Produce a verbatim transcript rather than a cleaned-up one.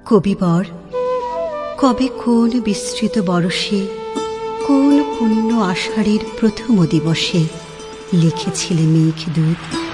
কবিবর, কবে কোন বিস্তৃত বরষে, কোন পুণ্য আষাঢ়ের প্রথম দিবসে লিখেছিলে মেঘদূত?